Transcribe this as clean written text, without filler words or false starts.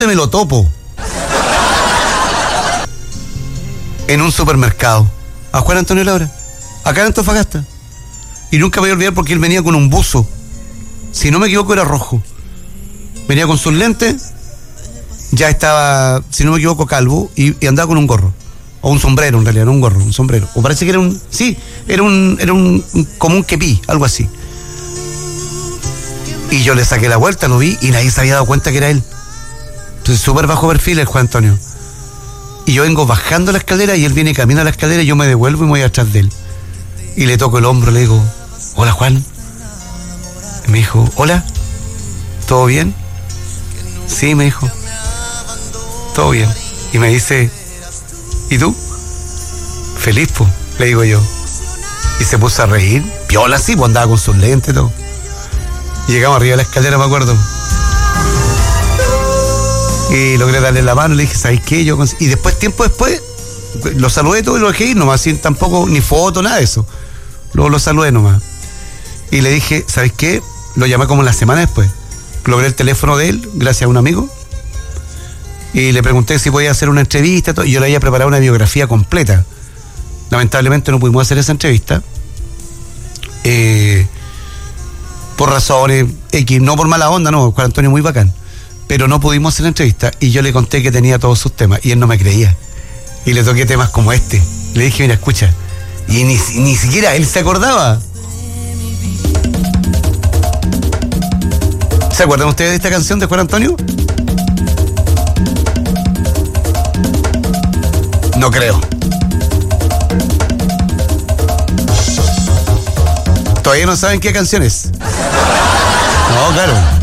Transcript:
me lo topo en un supermercado a Juan Antonio Labra, acá en Antofagasta. Y nunca me voy a olvidar porque él venía con un buzo, si no me equivoco era rojo, venía con sus lentes, ya estaba, si no me equivoco, calvo, y andaba con un gorro, o un sombrero en realidad, no un gorro, un sombrero, o parece que era un como un kepí, algo así. Y yo le saqué la vuelta, lo vi y nadie se había dado cuenta que era él. Entonces súper bajo perfil el Juan Antonio. Y yo vengo bajando la escalera y él viene camino a la escalera y yo me devuelvo y me voy atrás de él. Y le toco el hombro, le digo, hola Juan. Y me dijo, hola, ¿todo bien? Sí, me dijo, todo bien. Y me dice, ¿y tú? Feliz, pues, le digo yo. Y se puso a reír, piola así, pues andaba con sus lentes y todo. Y llegamos arriba de la escalera, me acuerdo. Y logré darle la mano, le dije, ¿sabes qué? Y después, tiempo después, lo saludé todo y lo dejé ir nomás, sin tampoco, ni foto, nada de eso. Luego lo saludé nomás. Y le dije, ¿sabes qué? Lo llamé como la semana después. Logré el teléfono de él, gracias a un amigo. Y le pregunté si podía hacer una entrevista. Y yo le había preparado una biografía completa. Lamentablemente no pudimos hacer esa entrevista. Por razones X, no por mala onda, no, Juan Antonio muy bacán. Pero no pudimos hacer la entrevista y yo le conté que tenía todos sus temas y él no me creía. Y le toqué temas como este. Le dije, mira, escucha. Y ni siquiera él se acordaba. ¿Se acuerdan ustedes de esta canción de Juan Antonio? No creo. ¿Todavía no saben qué canción es? No, claro.